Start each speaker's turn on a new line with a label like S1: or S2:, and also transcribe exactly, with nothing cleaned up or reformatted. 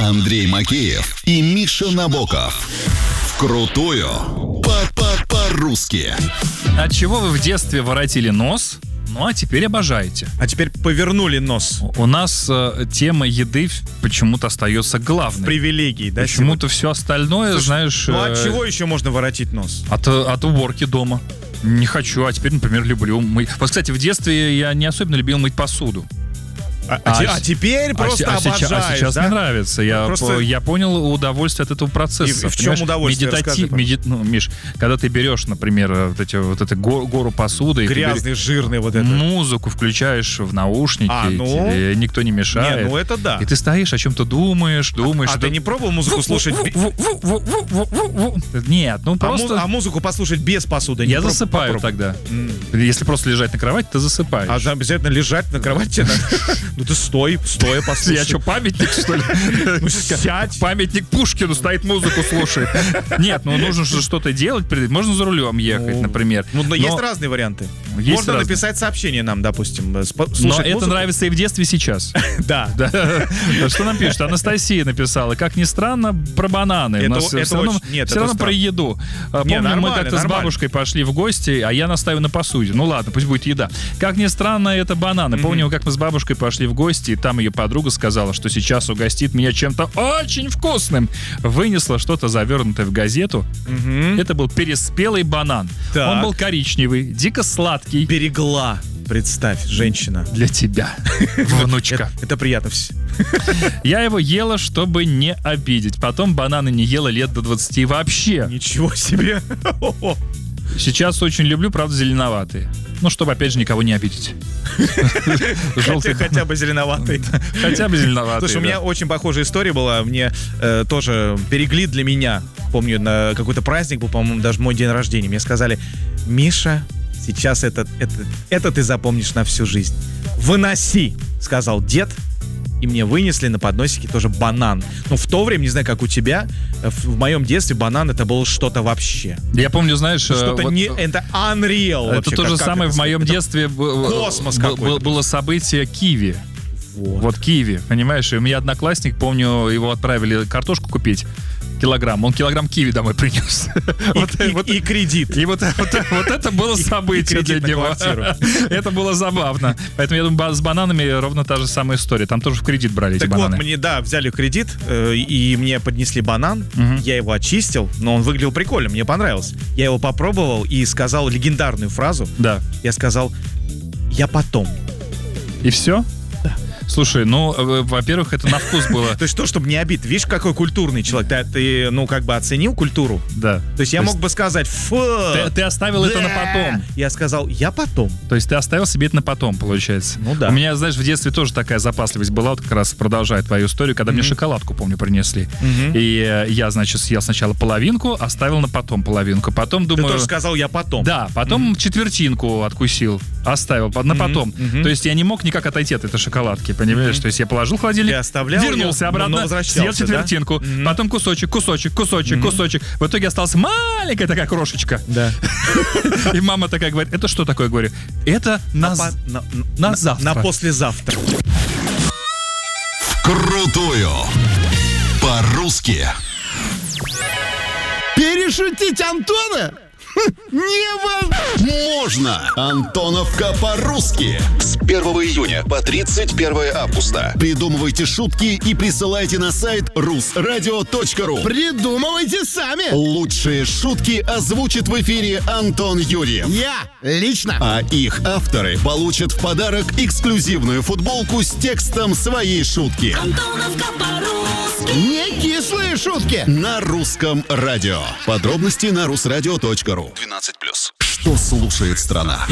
S1: Андрей Макеев и Миша Набоков. Вкрутую по-по-по-русски.
S2: От чего вы в детстве воротили нос, ну а теперь обожаете?
S3: А теперь повернули нос.
S2: У нас э, тема еды почему-то остается главной.
S3: Привилегии, да?
S2: Почему-то все остальное,
S3: Слушай,
S2: знаешь...
S3: Ну от
S2: э,
S3: чего еще можно воротить нос?
S2: От, от уборки дома. Не хочу, а теперь, например, люблю мыть. Вот, кстати, в детстве я не особенно любил мыть посуду.
S3: А, а, а теперь просто
S2: а,
S3: обожаешь,
S2: сейчас, а сейчас
S3: да?
S2: мне нравится. Я,
S3: Просто...
S2: я понял удовольствие от этого процесса.
S3: И, и в чем удовольствие?
S2: Медитати... Меди... Ну, Миш, когда ты берешь, например, вот, эти, вот эту гору, гору посуды,
S3: грязный,
S2: бер...
S3: жирный вот это.
S2: Музыку включаешь в наушники,
S3: а, ну...
S2: тебе никто не мешает.
S3: Не, ну это да.
S2: И ты стоишь, о чем-то думаешь, думаешь.
S3: А, а ты не пробовал музыку слушать?
S2: Нет, ну просто...
S3: А музыку послушать без посуды?
S2: Я засыпаю тогда. Если просто лежать на кровати, ты засыпаешь.
S3: А обязательно лежать на кровати надо? Ну ты стой. Стоя послушай.
S2: Я что, памятник, что ли?
S3: Ну, сядь.
S2: Памятник Пушкину стоит, музыку слушает. Нет, ну нужно же что-то делать. Можно за рулем ехать,
S3: ну,
S2: например.
S3: Ну, но, но есть разные варианты.
S2: Есть
S3: Можно
S2: разные.
S3: написать сообщение нам, допустим. Слушать
S2: но
S3: музыку.
S2: Это нравится и в детстве, и сейчас.
S3: Да.
S2: Что нам пишет? Анастасия написала. Как ни странно, про бананы. У нас все равно про еду. Помню, мы как-то с бабушкой пошли в гости, а я настаиваю на посуде. Ну ладно, пусть будет еда. Как ни странно, это бананы. Помню, как мы с бабушкой пошли в гости, и там ее подруга сказала, что сейчас угостит меня чем-то очень вкусным. Вынесла что-то завернутое в газету.
S3: Угу.
S2: Это был переспелый банан. Так. Он был коричневый, дико сладкий.
S3: Берегла, представь, женщина.
S2: Для тебя, внучка.
S3: Это, это приятно.
S2: Я его ела, чтобы не обидеть. Потом бананы не ела лет до двадцати вообще.
S3: Ничего себе.
S2: Сейчас очень люблю, правда, зеленоватые. Ну, чтобы, опять же, никого не обидеть.
S3: Желтый хотя бы зеленоватый.
S2: Хотя бы зеленоватый.
S3: Слушай, у меня очень похожая история была. Мне э, тоже берегли для меня. Помню, на какой-то праздник был, по-моему, даже мой день рождения. Мне сказали: Миша, сейчас это, это, это ты запомнишь на всю жизнь. Выноси, сказал дед. И мне вынесли на подносике тоже банан. Ну, в то время, не знаю, как у тебя, в моем детстве банан это было что-то вообще.
S2: Я помню, знаешь...
S3: Что-то вот, не... Это unreal
S2: Это
S3: вообще.
S2: то же
S3: как,
S2: самое
S3: как
S2: в моем
S3: это
S2: детстве.
S3: Космос
S2: б-
S3: какой-то.
S2: Было событие киви.
S3: Вот.
S2: Вот киви, понимаешь? И у меня одноклассник, помню, его отправили картошку купить. Килограмм. Он килограмм киви домой принес.
S3: И, вот, и, вот, и кредит.
S2: И вот, вот, вот это было событие для него. Это было забавно. Поэтому я думаю, с бананами ровно та же самая история. Там тоже в кредит брали эти
S3: так
S2: бананы.
S3: Так вот, мне, да, взяли кредит, э, и мне поднесли банан. Угу. Я его очистил, но он выглядел прикольно, мне понравился. Я его попробовал и сказал легендарную фразу.
S2: Да.
S3: Я сказал: я потом.
S2: И все? Слушай, ну, во-первых, это на вкус было.
S3: То есть то, чтобы не обидеть. Видишь, какой культурный человек. Ты, ты, ну, как бы оценил культуру.
S2: Да.
S3: То есть я мог бы сказать: фу.
S2: Ты, ты оставил это на потом.
S3: Я сказал: я потом.
S2: То есть ты оставил себе это на потом, получается.
S3: Ну да.
S2: У меня, знаешь, в детстве тоже такая запасливость была, вот как раз продолжая твою историю, когда mm-hmm. мне шоколадку, помню, принесли. Mm-hmm. И э, я, значит, съел сначала половинку, оставил на потом половинку. Потом думаю...
S3: Ты тоже сказал: я потом.
S2: Да, потом mm-hmm. четвертинку откусил, оставил на потом. Mm-hmm. То есть я не мог никак отойти от этой шоколадки, понимаешь? Mm-hmm. То есть я положил в холодильник, вернулся ее, обратно, съел четвертинку, да? mm-hmm. потом кусочек, кусочек, кусочек, mm-hmm. кусочек. В итоге осталась маленькая такая крошечка.
S3: Да.
S2: И мама такая говорит: это что такое? Говорю: это на, на, на, на завтра.
S3: На послезавтра.
S1: Вкрутую по-русски.
S4: Перешутить Антона?
S1: Невозможно! Антоновка по-русски. С первого июня по тридцать первое августа. Придумывайте шутки и присылайте на сайт рус радио точка ру.
S4: Придумывайте сами!
S1: Лучшие шутки озвучит в эфире Антон Юрьев.
S4: Я лично.
S1: А их авторы получат в подарок эксклюзивную футболку с текстом своей шутки.
S5: Антоновка по-русски.
S4: Не кислые шутки.
S1: На русском радио. Подробности на рус радио точка ру. двенадцать плюс. Что слушает страна?